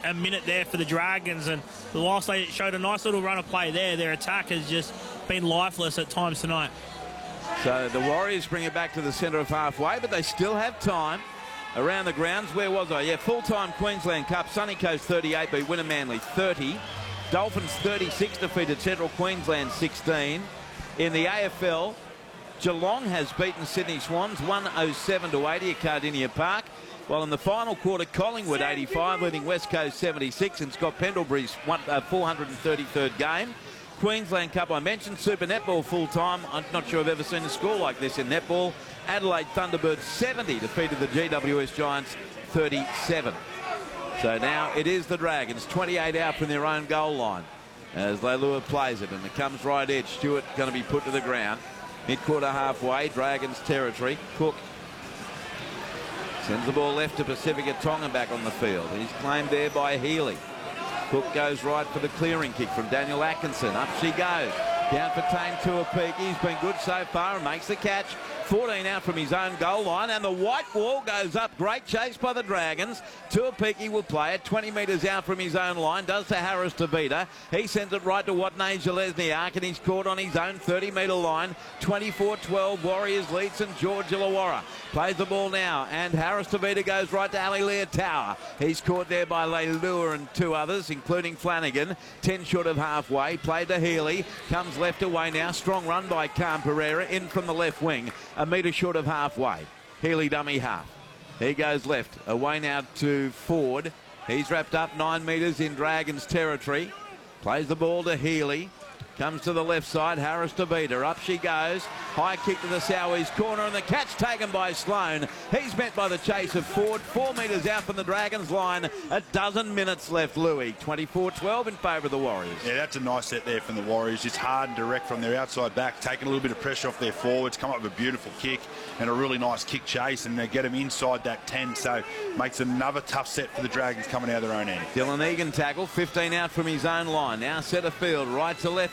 a minute there for the Dragons, and whilst they showed a nice little run of play there, their attack has just been lifeless at times tonight. So the Warriors bring it back to the centre of halfway, but they still have time around the grounds. Where was I? Yeah, full-time Queensland Cup. Sunny Coast 38 beat Winner Manly 30. Dolphins 36 defeated Central Queensland 16. In the AFL, Geelong has beaten Sydney Swans 107-80 at Cardinia Park. While in the final quarter, Collingwood 85 leading West Coast 76 in Scott Pendlebury's 433rd game. Queensland Cup, I mentioned. Super Netball full-time. I'm not sure I've ever seen a score like this in netball. Adelaide Thunderbirds 70 defeated the GWS Giants 37. So now it is the Dragons, 28 out from their own goal line as Leilua plays it, and it comes right edge. Stewart going to be put to the ground. Mid-quarter halfway, Dragons territory. Cook sends the ball left to Pacifica Tonga back on the field. He's claimed there by Healy. Cook goes right for the clearing kick from Daniel Atkinson. Up she goes. Down for Tane Tuapiki. He's been good so far and makes the catch. 14 out from his own goal line, and the white wall goes up. Great chase by the Dragons. Tuapiki will play it 20 metres out from his own line. Does to Harris Tavita. He sends it right to Watney Zalesniak, and he's caught on his own 30-metre line. 24-12 Warriors lead St George Illawarra. Plays the ball now, and Harris Tavita goes right to Ali Leotower. He's caught there by Leilua and two others, including Flanagan. 10 short of halfway. Played to Healy. Comes left away now. Strong run by Cam Pereira in from the left wing. A metre short of halfway. Healy dummy half. He goes left. Away now to Ford. He's wrapped up 9 metres in Dragons territory. Plays the ball to Healy. Comes to the left side. Harris Tavita. Up she goes. High kick to the Sowies corner, and the catch taken by Sloan. He's met by the chase of Ford. 4 metres out from the Dragons line. A dozen minutes left, Louis. 24-12 in favour of the Warriors. Yeah, that's a nice set there from the Warriors. Just hard and direct from their outside back, taking a little bit of pressure off their forwards, come up with a beautiful kick and a really nice kick chase, and they get them inside that 10, so makes another tough set for the Dragons coming out of their own end. Dylan Egan tackle, 15 out from his own line. Now centre field, right to left.